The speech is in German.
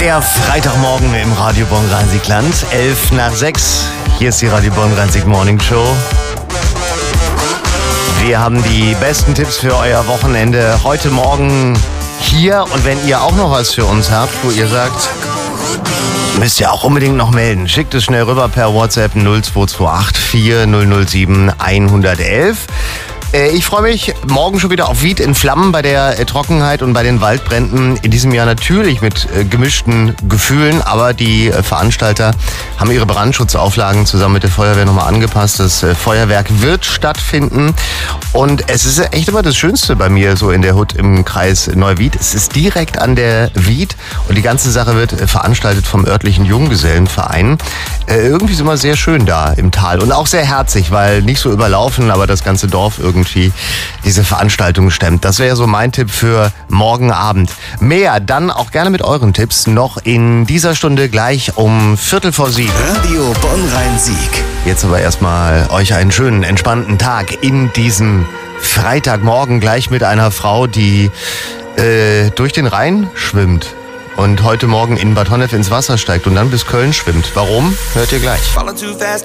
Der Freitagmorgen im Radio Bonn-Rhein-Sieg-Land, 5:11. Hier ist die Radio Bonn-Rhein-Sieg Morning Show. Wir haben die besten Tipps für euer Wochenende heute Morgen hier. Und wenn ihr auch noch was für uns habt, wo ihr sagt, müsst ihr auch unbedingt noch melden. Schickt es schnell rüber per WhatsApp 0228 4007 111. Ich freue mich morgen schon wieder auf Wied in Flammen bei der Trockenheit und bei den Waldbränden. In diesem Jahr natürlich mit gemischten Gefühlen, aber die Veranstalter haben ihre Brandschutzauflagen zusammen mit der Feuerwehr nochmal angepasst. Das Feuerwerk wird stattfinden und es ist echt immer das Schönste bei mir so in der Hut im Kreis Neuwied. Es ist direkt an der Wied und die ganze Sache wird veranstaltet vom örtlichen Junggesellenverein. Irgendwie ist immer sehr schön da im Tal und auch sehr herzig, weil nicht so überlaufen, aber das ganze Dorf irgendwie diese Veranstaltung stemmt. Das wäre so mein Tipp für morgen Abend. Mehr dann auch gerne mit euren Tipps noch in dieser Stunde gleich um 7:15. Radio Bonn-Rhein-Sieg. Jetzt aber erstmal euch einen schönen, entspannten Tag in diesem Freitagmorgen gleich mit einer Frau, die durch den Rhein schwimmt und heute Morgen in Bad Honnef ins Wasser steigt und dann bis Köln schwimmt. Warum? Hört ihr gleich.